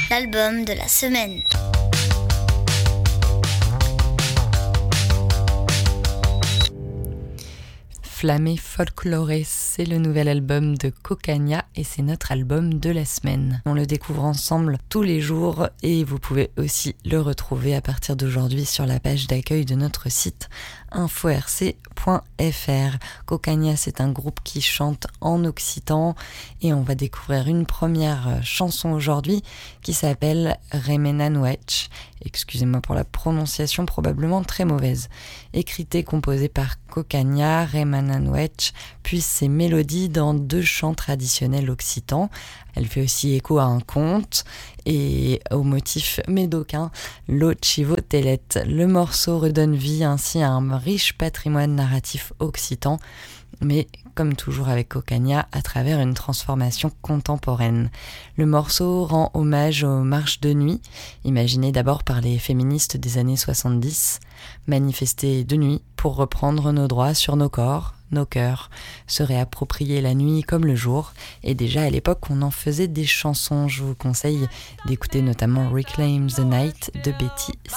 l'album de la semaine. Flamme Folklore, c'est le nouvel album de Cocagna et c'est notre album de la semaine. On le découvre ensemble tous les jours et vous pouvez aussi le retrouver à partir d'aujourd'hui sur la page d'accueil de notre site info-rc.fr. Cocagna, c'est un groupe qui chante en occitan et on va découvrir une première chanson aujourd'hui qui s'appelle Remenanwech. Excusez-moi pour la prononciation probablement très mauvaise. Écrite et composée par Cocagna, Remenanwech puise ses mélodies dans 2 chants traditionnels occitans. Elle fait aussi écho à un conte et au motif médocain, Lo Chivo Telet. Le morceau redonne vie ainsi à un riche patrimoine narratif occitan, mais comme toujours avec Cocagna, à travers une transformation contemporaine. Le morceau rend hommage aux marches de nuit, imaginées d'abord par les féministes des années 70, manifester de nuit pour reprendre nos droits sur nos corps, nos cœurs, se réapproprier la nuit comme le jour, et déjà à l'époque on en faisait des chansons. Je vous conseille d'écouter notamment Reclaim the Night de Betty